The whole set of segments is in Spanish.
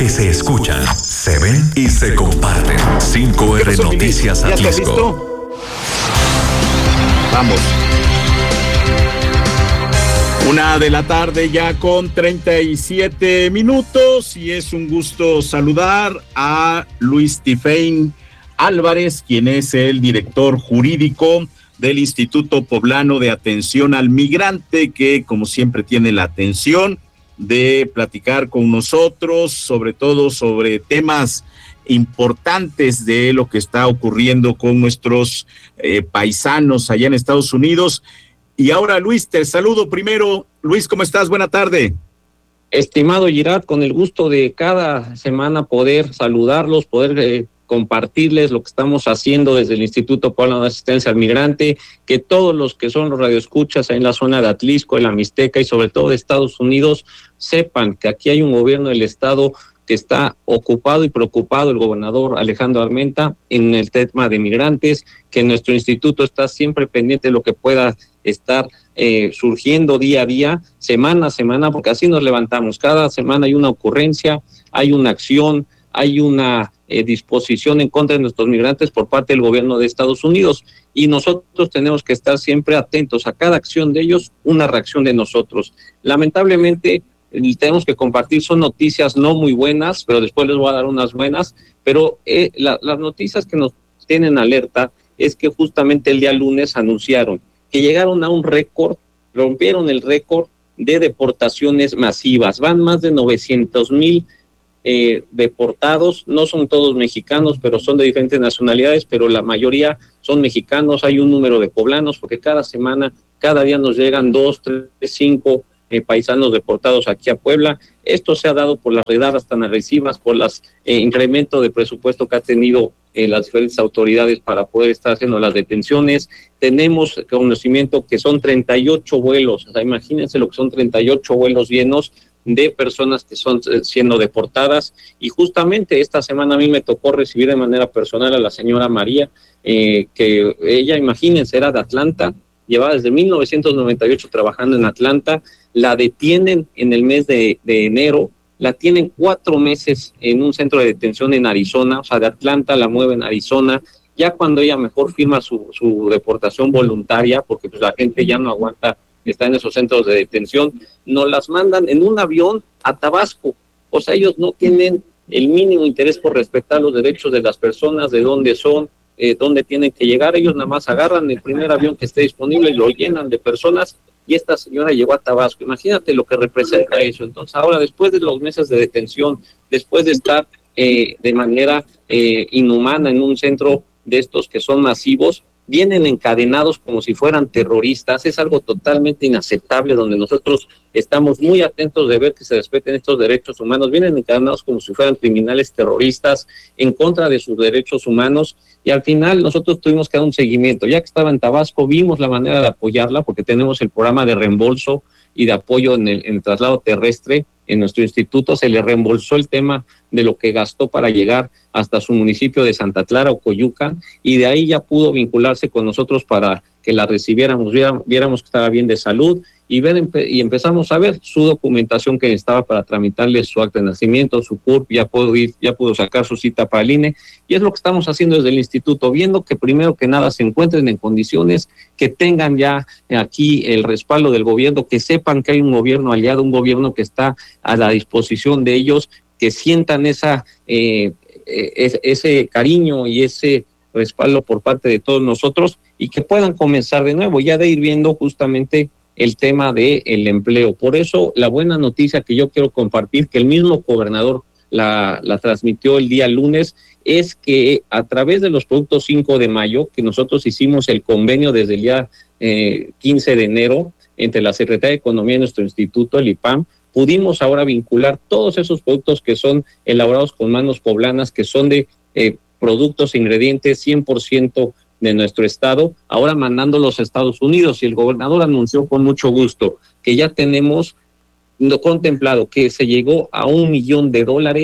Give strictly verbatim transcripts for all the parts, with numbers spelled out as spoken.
que se escuchan, se ven y se comparten. cinco erre Noticias Atlisco. Vamos. Una de la tarde ya con treinta y siete minutos y es un gusto saludar a Luis Tifain Álvarez, quien es el director jurídico del Instituto Poblano de Atención al Migrante, que como siempre tiene la atención de platicar con nosotros, sobre todo sobre temas importantes de lo que está ocurriendo con nuestros eh, paisanos allá en Estados Unidos. Y ahora, Luis, te saludo primero. Luis, ¿cómo estás? Buena tarde. Estimado Girard, con el gusto de cada semana poder saludarlos, poder eh, compartirles lo que estamos haciendo desde el Instituto Poblano de Asistencia al Migrante, que todos los que son los radioescuchas en la zona de Atlisco, en la Mixteca y sobre todo de Estados Unidos, sepan que aquí hay un gobierno del Estado que está ocupado y preocupado, el gobernador Alejandro Armenta, en el tema de migrantes, que nuestro instituto está siempre pendiente de lo que pueda estar eh, surgiendo día a día, semana a semana, porque así nos levantamos. Cada semana hay una ocurrencia, hay una acción, hay una eh, disposición en contra de nuestros migrantes por parte del gobierno de Estados Unidos, y nosotros tenemos que estar siempre atentos a cada acción de ellos, una reacción de nosotros. Lamentablemente, y tenemos que compartir, son noticias no muy buenas, pero después les voy a dar unas buenas, pero eh, la, las noticias que nos tienen alerta es que justamente el día lunes anunciaron que llegaron a un récord, rompieron el récord de deportaciones masivas, van más de novecientos mil eh, deportados, no son todos mexicanos, pero son de diferentes nacionalidades, pero la mayoría son mexicanos, hay un número de poblanos, porque cada semana, cada día nos llegan dos, tres, cinco Eh, paisanos deportados aquí a Puebla. Esto se ha dado por las redadas tan agresivas, por el eh, incremento de presupuesto que ha tenido eh, las diferentes autoridades para poder estar haciendo las detenciones. Tenemos conocimiento que son treinta y ocho vuelos, o sea, imagínense lo que son treinta y ocho vuelos llenos de personas que son eh, siendo deportadas, y justamente esta semana a mí me tocó recibir de manera personal a la señora María, eh, que ella, imagínense, era de Atlanta, llevaba desde mil novecientos noventa y ocho trabajando en Atlanta, la detienen en el mes de, de enero, la tienen cuatro meses en un centro de detención en Arizona, o sea, de Atlanta la mueven a Arizona, ya cuando ella mejor firma su, su deportación voluntaria, porque pues la gente ya no aguanta estar en esos centros de detención, nos las mandan en un avión a Tabasco. O sea, ellos no tienen el mínimo interés por respetar los derechos de las personas, de dónde son, eh, dónde tienen que llegar. Ellos nada más agarran el primer avión que esté disponible y lo llenan de personas, y esta señora llegó a Tabasco. Imagínate lo que representa eso. Entonces ahora, después de los meses de detención, después de estar eh, de manera eh, inhumana en un centro de estos que son masivos, vienen encadenados como si fueran terroristas. Es algo totalmente inaceptable, donde nosotros estamos muy atentos de ver que se respeten estos derechos humanos. Vienen encadenados como si fueran criminales terroristas en contra de sus derechos humanos, y al final nosotros tuvimos que dar un seguimiento. Ya que estaba en Tabasco, vimos la manera de apoyarla, porque tenemos el programa de reembolso y de apoyo en el, en el traslado terrestre. En nuestro instituto se le reembolsó el tema de lo que gastó para llegar hasta su municipio de Santa Clara o Coyuca, y de ahí ya pudo vincularse con nosotros para que la recibiéramos, viéramos, viéramos que estaba bien de salud, y ver y empezamos a ver su documentación que necesitaba para tramitarle su acta de nacimiento, su C U R P, ya pudo ir, ya pudo sacar su cita para el I N E, y es lo que estamos haciendo desde el instituto, viendo que primero que nada se encuentren en condiciones, que tengan ya aquí el respaldo del gobierno, que sepan que hay un gobierno aliado, un gobierno que está a la disposición de ellos, que sientan esa eh, eh, ese cariño y ese respaldo por parte de todos nosotros, y que puedan comenzar de nuevo, ya de ir viendo justamente el tema del empleo. Por eso, la buena noticia que yo quiero compartir, que el mismo gobernador la, la transmitió el día lunes, es que a través de los productos cinco de mayo, que nosotros hicimos el convenio desde el día eh, quince de enero, entre la Secretaría de Economía y nuestro instituto, el I P A M, pudimos ahora vincular todos esos productos que son elaborados con manos poblanas, que son de eh, productos e ingredientes cien por ciento de nuestro estado, ahora mandándolos a Estados Unidos, y el gobernador anunció con mucho gusto que ya tenemos lo contemplado, que se llegó a un millón de dólares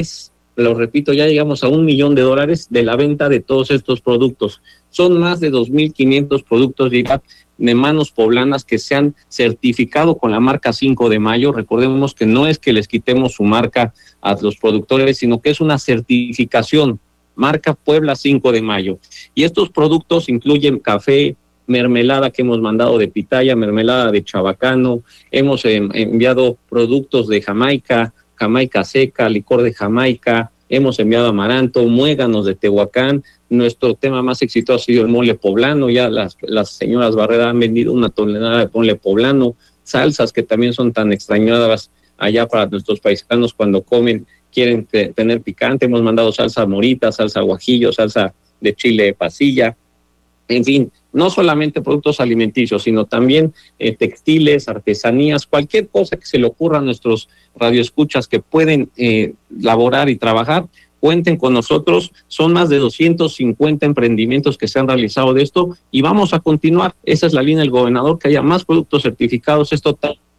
lo repito, ya llegamos a un millón de dólares de la venta de todos estos productos. Son más de dos mil quinientos productos de manos poblanas que se han certificado con la marca cinco de mayo. Recordemos que no es que les quitemos su marca a los productores, sino que es una certificación, marca Puebla cinco de mayo. Y estos productos incluyen café, mermelada que hemos mandado de pitaya, mermelada de chabacano, hemos eh, enviado productos de Jamaica, Jamaica seca, licor de Jamaica, hemos enviado amaranto, muéganos de Tehuacán. Nuestro tema más exitoso ha sido el mole poblano, ya las, las señoras Barrera han vendido una tonelada de mole poblano, salsas que también son tan extrañadas allá para nuestros paisanos cuando comen, quieren te, tener picante, hemos mandado salsa morita, salsa guajillo, salsa de chile de pasilla, en fin, no solamente productos alimenticios, sino también eh, textiles, artesanías, cualquier cosa que se le ocurra a nuestros radioescuchas que pueden eh, laborar y trabajar, cuenten con nosotros. Son más de doscientos cincuenta emprendimientos que se han realizado de esto y vamos a continuar. Esa es la línea del gobernador, que haya más productos certificados. Esto